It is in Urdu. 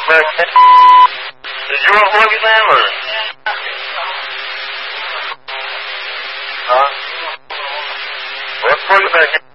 back? Did you want to plug it in, or? Huh? Let's plug it back in.